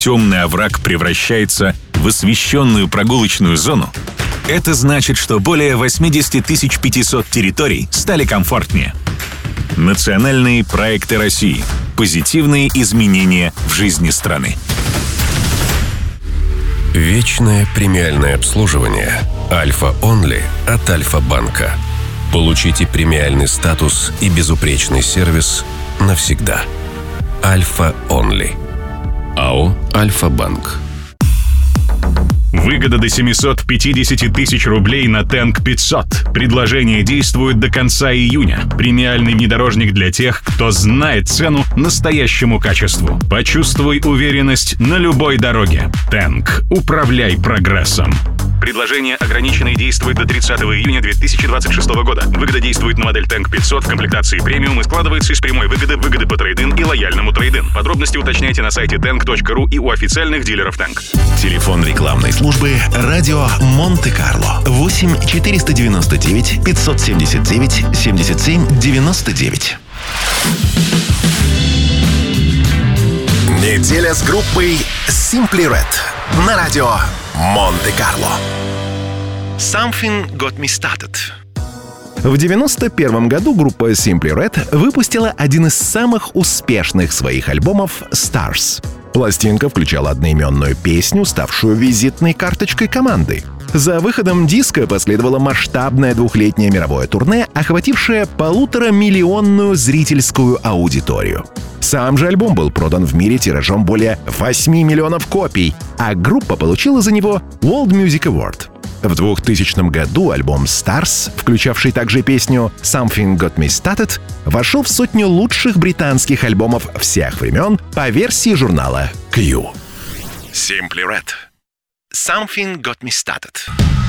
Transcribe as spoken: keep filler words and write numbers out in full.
темный овраг превращается в освещенную прогулочную зону, это значит, что более восемьдесят тысяч пятьсот территорий стали комфортнее. Национальные проекты России. Позитивные изменения в жизни страны. Вечное премиальное обслуживание Альфа Онли от Альфа-банка. Получите премиальный статус и безупречный сервис навсегда. Альфа Онли. АО Альфа-банк. Выгода до семьсот пятьдесят тысяч рублей на Тэнк пятьсот. Предложение действует до конца июня. Премиальный внедорожник для тех, кто знает цену настоящему качеству. Почувствуй уверенность на любой дороге. Тэнк. Управляй прогрессом. Предложение ограничено и действует до тридцатого июня две тысячи двадцать шестого года. Выгода действует на модель Тэнк пятьсот в комплектации премиум и складывается из прямой выгоды, выгоды по трейд-ин и лояльному трейд-ин. Подробности уточняйте на сайте тэнк точка ру и у официальных дилеров Тэнк. Телефон рекламной службы «Радио Монте-Карло» восемь четыреста девяносто девять пятьсот семьдесят девять семьдесят семь девяносто девять. Неделя с группой Simply Red на радио Монте-Карло. Something Got Me Started. В девяносто первом году группа Simply Red выпустила один из самых успешных своих альбомов «Stars». Пластинка включала одноименную песню, ставшую визитной карточкой команды. За выходом диска последовало масштабное двухлетнее мировое турне, охватившее полуторамиллионную зрительскую аудиторию. Сам же альбом был продан в мире тиражом более восьми миллионов копий, а группа получила за него World Music Award. В двухтысячном году альбом «Stars», включавший также песню «Something Got Me Started», вошел в сотню лучших британских альбомов всех времен по версии журнала Q. Simply Red. Something Got Me Started.